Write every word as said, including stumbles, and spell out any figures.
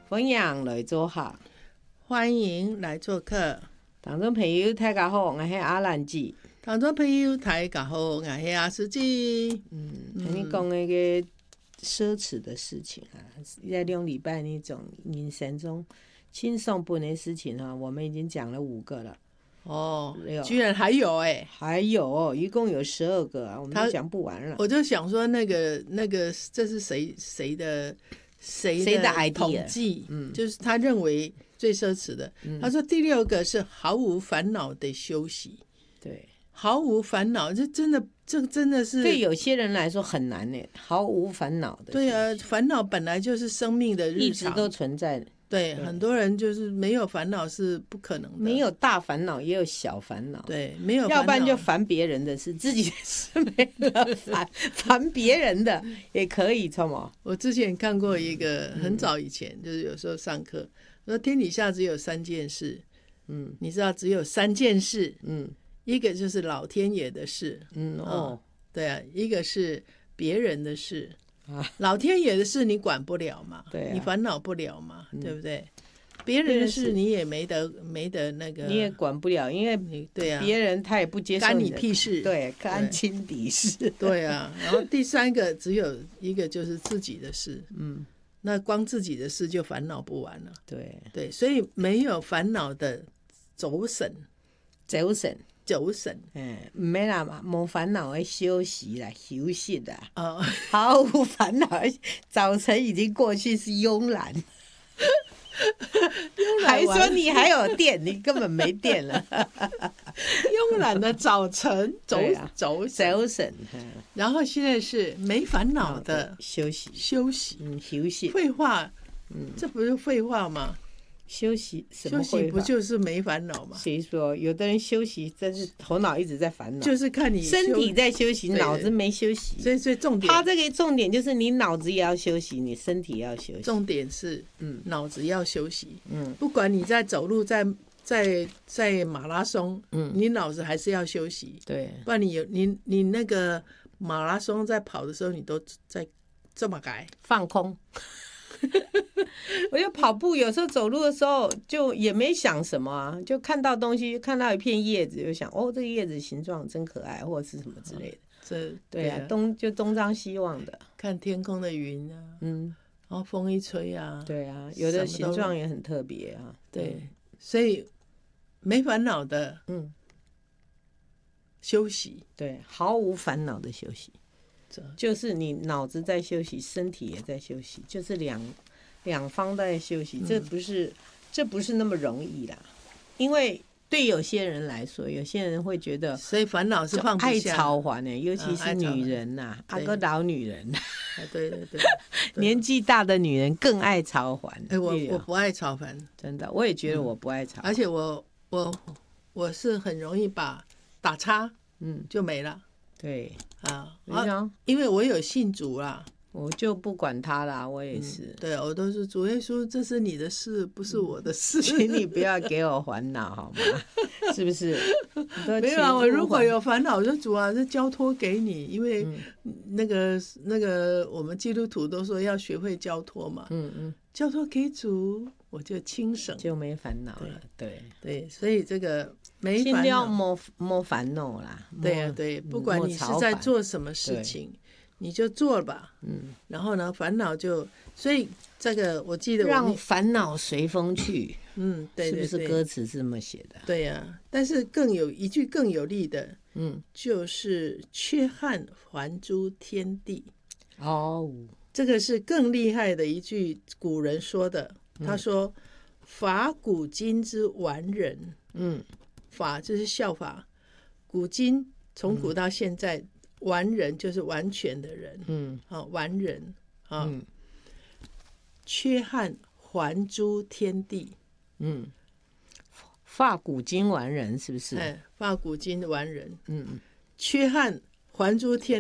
分享来做客， 欢迎来做客。 听众朋友大家好，我是阿兰姐。 听众朋友大家好，我是阿司机。 嗯，跟你讲那个奢侈的事情啊，在两礼拜那种人生中轻松不的事情啊，我们已经讲了五个了。 哦，居然还有哎、欸， 还有，一共有十二个啊，我们都讲不完了。 我就想说，那个那个，这是谁谁的谁的统计？嗯，就是他认为最奢侈的。嗯、他说第六个是毫无烦恼的休息。 对， 毫无烦恼，这真的，这真的是对有些人来说很难呢。毫无烦恼的， 对啊，烦恼本来就是生命的日常， 一直都存在的。 对，对很多人就是没有烦恼是不可能的， 没有大烦恼也有小烦恼， 对，没有烦恼， 要不然就烦别人的事，自己的事没得烦，烦别人的也可以，错吗？ 我之前看过一个，很早以前，嗯、就是有时候上课，说天底下只有三件事，嗯，你知道只有三件事，嗯，一个就是老天爷的事，嗯哦，对啊，一个是别人的事。老天爷的事你管不了嘛，对啊、你烦恼不了嘛，嗯、对不对？别人的事你也没得没得那个， 你也管不了，因为对啊，别人他也不接受你， 干你屁事， 对，干亲底事， 对啊。然后第三个只有一个就是自己的事，嗯，那光自己的事就烦恼不完了，对对，所以没有烦恼的走神， 走神。 走神， 嗯，唔免啦嘛，无烦恼的休息啦，休息啦， 哦， 毫无烦恼，早晨已经过去，是慵懒，慵懒，还说你还有电，你根本没电了， 慵懒的早晨，走走走神， 然后现在是没烦恼的休息， 休息， 嗯，休息， 废话，嗯，这不是废话吗？ 休息什么？ 休息不就是没烦恼吗？ 谁说？有的人休息，但是头脑一直在烦恼。就是看你身体在休息，脑子没休息。 所以，所以重点， 他这个重点就是你脑子也要休息，你身体也要休息。 重点是，嗯，脑子要休息。嗯，不管你在走路，在在在马拉松，嗯，你脑子还是要休息。 对， 不然你有你你那个马拉松在跑的时候，你都在这么改放空。我就跑步，有时候走路的时候就也没想什么啊，就看到东西，看到一片叶子，就想哦，这个叶子形状真可爱，或者是什么之类的。 这对啊，东就东张西望的， 看天空的云啊，嗯，然后风一吹啊， 对啊，有的形状也很特别啊。 对，所以没烦恼的，嗯，休息， 对，毫无烦恼的休息。就是你脑子在休息，身体也在休息，就是两两方都在休息，这不是这不是那么容易啦。因为对有些人来说，有些人会觉得， 所以烦恼是放不下， 爱操烦呢，尤其是女人呐、啊，阿、嗯、个老女人， 对对对， 年纪大的女人更爱操烦。 哎、欸，我我不爱操烦， 真的，我也觉得我不爱操、嗯， 而且我我我是很容易把打叉，嗯，就没了。 对啊，啊，因为我有信主啦， 我就不管他啦，我也是。 嗯、对，我都是主耶稣，这是你的事，不是我的事， 请你不要给我烦恼好吗？是不是？ 没有啊，我如果有烦恼，我就主啊，就交托给你，因为那个、嗯、那个我们基督徒都说要学会交托嘛，嗯嗯，交托给主，我就轻省， 就没烦恼了。对对, 对，所以这个。没烦恼， 尽量莫莫烦恼啦。 对啊，对，不管你是在做什么事情，你就做吧。嗯，然后呢，烦恼就，所以这个我记得我让烦恼随风去。 嗯，对对对， 是不是歌词这么写的？ 对呀、啊，但是更有一句更有力的，嗯，就是缺憾还诸天地。 哦， 这个是更厉害的一句古人说的。他说：“法古今之完人。”嗯。法就是效法，古今从古到现在，嗯、完人就是完全的人，嗯，好、哦、完人啊，嗯、缺憾还诸天地， 嗯，法古今完人是不是？ 哎，法古今完人，嗯，缺憾还诸天地。